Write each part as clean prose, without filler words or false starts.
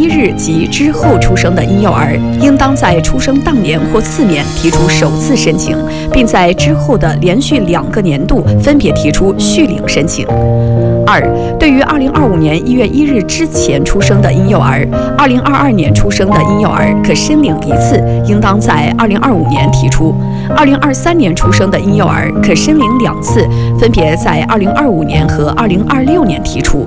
1日及之后出生的婴幼儿，应当在出生当年或次年提出首次申请，并在之后的连续2个年度分别提出续领申请。2. 对于2025年1月1日之前出生的婴幼儿，2022年出生的婴幼儿可申领1次，应当在2025年提出；2023年出生的婴幼儿可申领2次，分别在2025年和2026年提出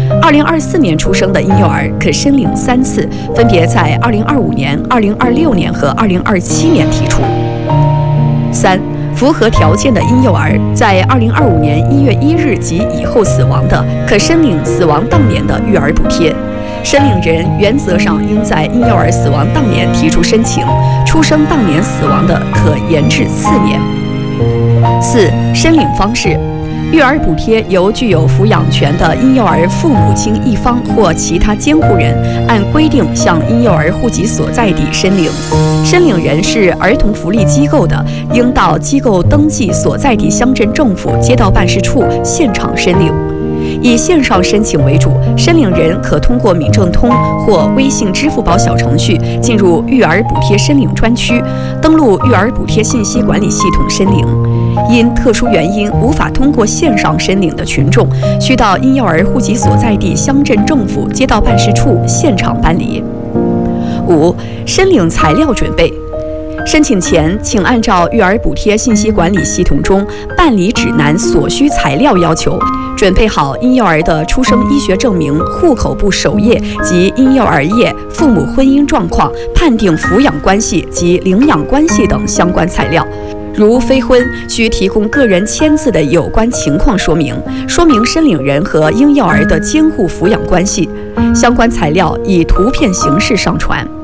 ；2024年出生的婴幼儿可申领3次，分别在2025年、2026年和2027年提出。3. 符合条件的婴幼儿在2025年1月1日及以后死亡的，可申领死亡当年的育儿补贴。申领人原则上应在婴幼儿死亡当年提出申请，出生当年死亡的可延至4年。4. 申领方式：育儿补贴由具有抚养权的婴幼儿父母亲一方或其他监护人按规定向婴幼儿户籍所在地申领。申领人是儿童福利机构的，应到机构登记所在地乡镇政府街道办事处现场申领。以线上申请为主，申领人可通过闽政通或微信、支付宝小程序进入育儿补贴申领专区，登录育儿补贴信息管理系统申领。因特殊原因无法通过线上申领的群众，需到婴幼儿户籍所在地乡镇政府街道办事处现场办理。5. 申领材料准备：申请前，请按照育儿补贴信息管理系统中办理指南所需材料要求，准备好婴幼儿的出生医学证明、户口簿首页及婴幼儿页、父母婚姻状况、判定抚养关系及领养关系等相关材料。如非婚，需提供个人签字的有关情况说明，说明申领人和婴幼儿的监护抚养关系。相关材料以图片形式上传。